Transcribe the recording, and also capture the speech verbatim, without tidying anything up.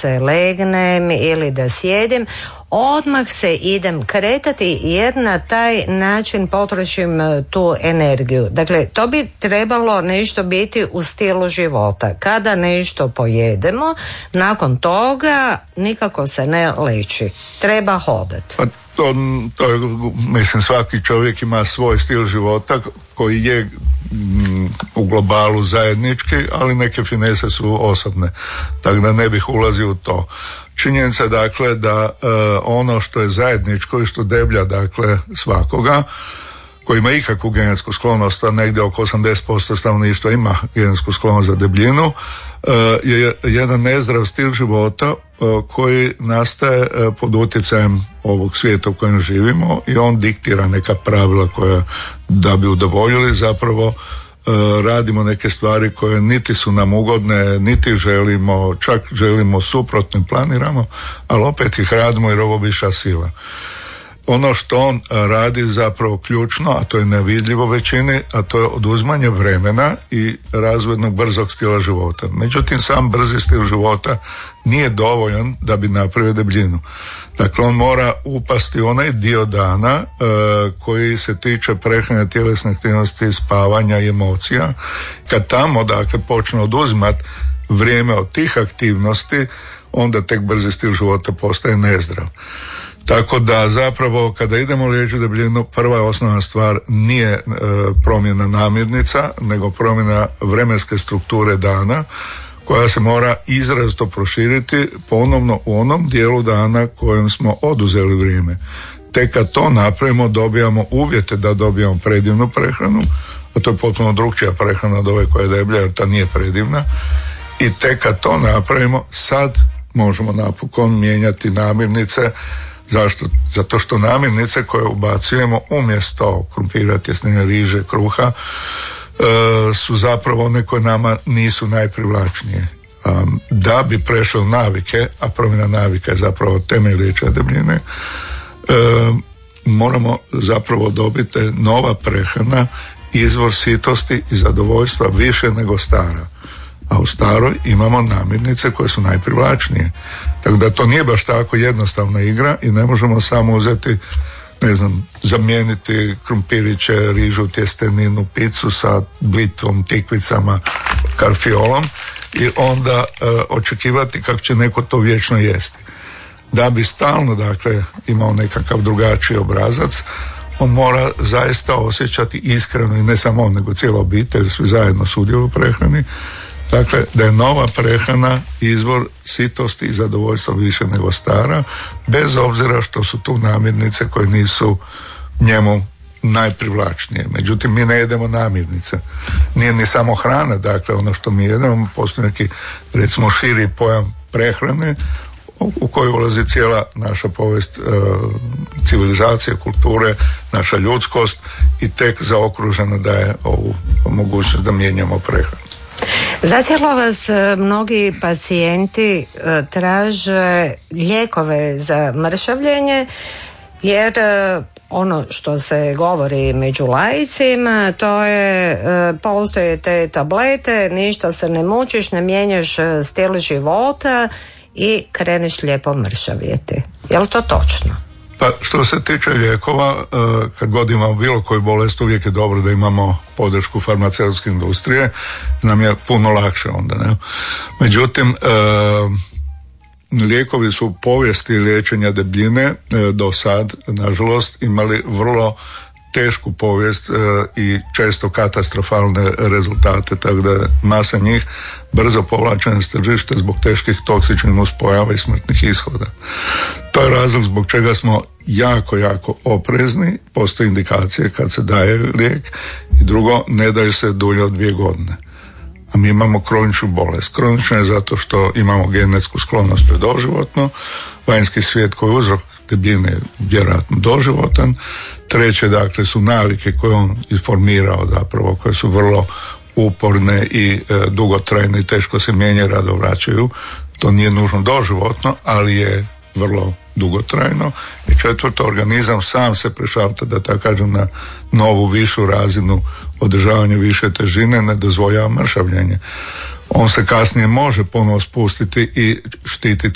se legnem ili da sjedim, odmah se idem kretati jer na taj način potrošim tu energiju. Dakle, to bi trebalo nešto biti u stilu života. Kada nešto pojedemo, nakon toga nikako se ne leči. Treba hodati. Pa to, to je, mislim, svaki čovjek ima svoj stil života koji je mm, u globalu zajednički, ali neke finese su osobne. Tako da ne bih ulazio u to. Činjenica dakle da e, ono što je zajedničko i što deblja dakle svakoga koji ima ikakvu genetsku sklonost, a negdje oko osamdeset posto stanovništva ima genetsku sklonost za debljinu, e, je jedan nezdrav stil života e, koji nastaje e, pod utjecajem ovog svijeta u kojem živimo i on diktira neka pravila koja da bi udovoljili zapravo radimo neke stvari koje niti su nam ugodne, niti želimo, čak želimo suprotno i planiramo, ali opet ih radimo jer ovo viša sila. Ono što on radi zapravo ključno, a to je nevidljivo većini, a to je oduzimanje vremena i razvoj jednog brzog stila života. Međutim, sam brzi stil života nije dovoljan da bi napravio debljinu. Dakle, on mora upasti onaj dio dana e, koji se tiče prehrane, tjelesne aktivnosti, spavanja i emocija. Kad tamo, dakle, počne oduzimati vrijeme od tih aktivnosti, onda tek brzi stil života postaje nezdrav. Tako da zapravo kada idemo liječiti debljinu, prva osnovna stvar nije e, promjena namirnica, nego promjena vremenske strukture dana koja se mora izrazito proširiti ponovno u onom dijelu dana kojem smo oduzeli vrijeme. Tek kad to napravimo dobijamo uvjete da dobijamo predivnu prehranu, a to je potpuno drukčija prehrana od ove koja je deblja jer ta nije predivna, i tek kad to napravimo sad možemo napokon mijenjati namirnice. Zašto? Zato što namirnice koje ubacujemo umjesto krumpira, tjesnine, riže, kruha e, su zapravo one koje nama nisu najprivlačnije. Um, da bi prešao navike, a promjena navika je zapravo temelj liječenja debljine, e, moramo zapravo dobiti nova prehrana, izvor sitosti i zadovoljstva više nego stara. A u staroj imamo namirnice koje su najprivlačnije. Tako da to nije baš tako jednostavna igra i ne možemo samo uzeti, ne znam, zamijeniti krumpiriće, rižu, tjesteninu, picu sa blitvom, tikvicama, karfiolom i onda e, očekivati kako će neko to vječno jesti. Da bi stalno, dakle, imao nekakav drugačiji obrazac, on mora zaista osjećati iskreno, i ne samo on, nego cijela obitelj, svi zajedno sudjeluju u prehrani. Dakle, da je nova prehrana izvor sitosti i zadovoljstva više nego stara, bez obzira što su tu namirnice koje nisu njemu najprivlačnije. Međutim, mi ne jedemo namirnice. Nije ni samo hrana, dakle, ono što mi jedemo, postoji neki, recimo, širi pojam prehrane u koju ulazi cijela naša povijest, e, civilizacije, kulture, naša ljudskost i tek zaokružena da je ovu mogućnost da mijenjamo prehranu. Zacijelo vas mnogi pacijenti traže lijekove za mršavljenje jer ono što se govori među laicima to je postoje te tablete, ništa se ne mučiš, ne mijenjaš stil života i kreneš lijepo mršavjeti. Je li to točno? Pa što se tiče lijekova, kad god imamo bilo koju bolest, uvijek je dobro da imamo podršku farmaceutske industrije, nam je puno lakše onda, ne? Međutim, lijekovi su u povijesti liječenja debljine do sad, nažalost, imali vrlo tešku povijest i često katastrofalne rezultate, tako da je masa njih brzo povlačena s tržišta zbog teških toksičnih nuspojava i smrtnih ishoda. To je razlog zbog čega smo jako, jako oprezni, postoje indikacije kad se daje lijek, i drugo, ne daju se dulje od dvije godine. A mi imamo kroničnu bolest. Kronična je zato što imamo genetsku sklonost predoživotno, vanjski svijet koji je uzrok debljine je vjerojatno doživotan. Treće, dakle, su navike koje on informirao zapravo, koje su vrlo uporne i e, dugotrajne i teško se mijenjaju, rado vraćaju. To nije nužno doživotno, ali je vrlo dugotrajno. I četvrto, organizam sam se prešalta, da tako kažem, na novu višu razinu održavanja više težine, ne dozvoljava mršavljenje. On se kasnije može ponovo spustiti i štititi